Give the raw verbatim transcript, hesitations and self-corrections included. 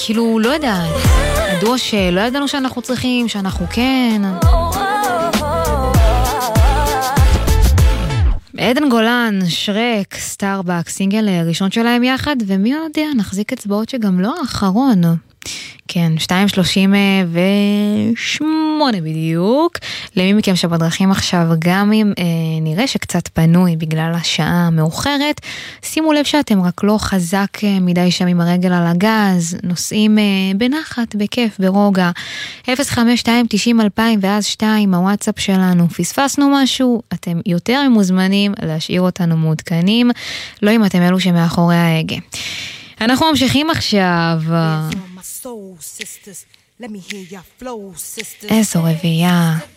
כאילו, לא יודעת. הדוע שלא ידענו שאנחנו צריכים, שאנחנו כן. עדן גולן, שרק, סטארבק, סינגל ראשון שלהם יחד, ומי יודע, נחזיק אצבעות שגם לא האחרון. כן, שתיים שלושים ושמונה בדיוק. למי מכם שבדרכים עכשיו, גם אם אה, נראה שקצת פנוי בגלל השעה המאוחרת, שימו לב שאתם רק לא חזק מדי שם עם הרגל על הגז, נוסעים אה, בנחת, בכיף, ברוגע. אפס חמש שתיים תשעים אלפיים ואז שתיים, הוואטסאפ שלנו. פספסנו משהו, אתם יותר ממוזמנים להשאיר אותנו מעודכנים, לא אם אתם אלו שמאחורי ההגה. אנחנו ממשיכים עכשיו. איזו רביעייה.